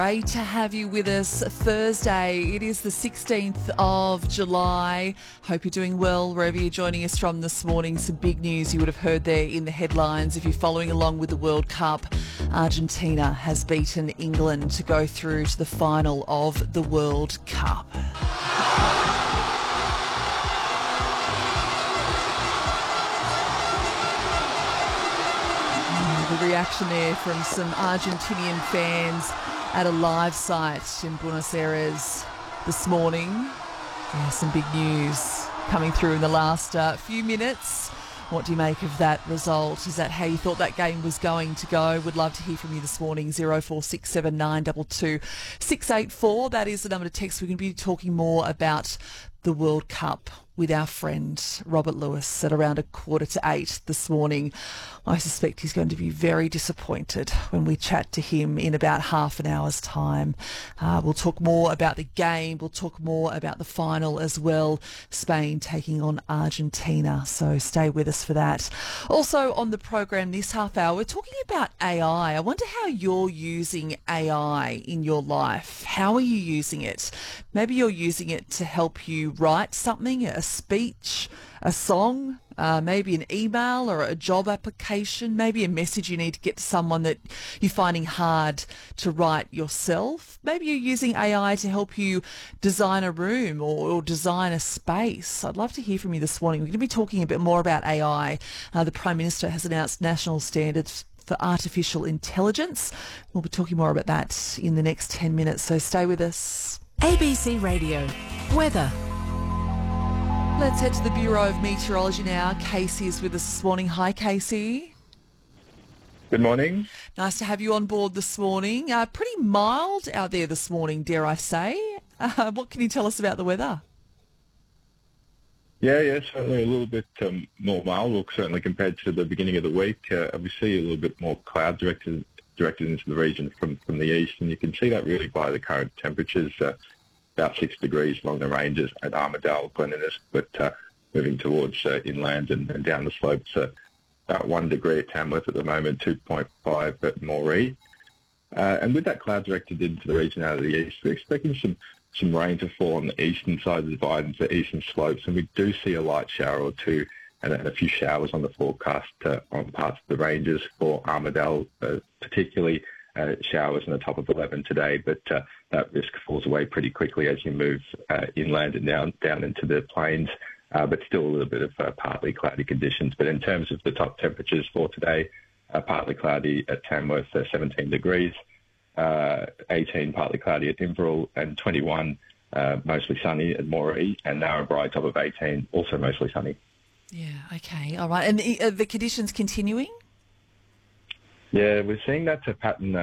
Great to have you with us. Thursday, it is the 16th of July. Hope you're doing well wherever you're joining us from this morning. Some big news you would have heard there in the headlines. If you're following along with the World Cup, Argentina has beaten England to go through to the final of the World Cup. The reaction there from some Argentinian fans at a live site in Buenos Aires this morning. Yeah, some big news coming through in the last few minutes. What do you make of that result? Is that how you thought that game was going to go? Would love to hear from you this morning. 0467 922 684. That is the number to text. We're going to be talking more about the World Cup with our friend Robert Lewis at around 7:45 this morning. I suspect he's going to be very disappointed when we chat to him in about half an hour's time. We'll talk more about the game. We'll talk more about the final as well. Spain taking on Argentina. So stay with us for that. Also on the program this half hour, we're talking about AI. I wonder how you're using AI in your life. How are you using it? Maybe you're using it to help you write something, a speech, a song, maybe an email or a job application, maybe a message you need to get to someone that you're finding hard to write yourself. Maybe you're using AI to help you design a room or design a space. I'd love to hear from you this morning. We're going to be talking a bit more about AI. The Prime Minister has announced national standards for artificial intelligence. We'll be talking more about that in the next 10 minutes, so stay with us. ABC Radio. Weather. Let's head to the Bureau of Meteorology now. Casey is with us this morning. Hi, Casey. Good morning. Nice to have you on board this morning. Pretty mild out there this morning, dare I say. What can you tell us about the weather? Yeah, certainly a little bit more mild, or certainly compared to the beginning of the week. We see a little bit more cloud directed into the region from the east, and you can see that really by the current temperatures. About 6 degrees along the ranges at Armidale, Glenninnis, but moving towards inland and down the slopes. About 1 degree at Tamworth at the moment, 2.5 at Moree. And with that cloud directed into the region out of the east, we're expecting some rain to fall on the eastern side of the divide and the eastern slopes, and we do see a light shower or two and a few showers on the forecast on parts of the ranges for Armidale, particularly showers in the top of 11 today, but that risk falls away pretty quickly as you move inland and down into the plains, but still a little bit of partly cloudy conditions. But in terms of the top temperatures for today, partly cloudy at Tamworth, 17 degrees, 18 partly cloudy at Inverell, and 21 mostly sunny at Moree, and Narrabri top of 18, also mostly sunny. Yeah, okay, all right. And the conditions continuing? Yeah, we're seeing that pattern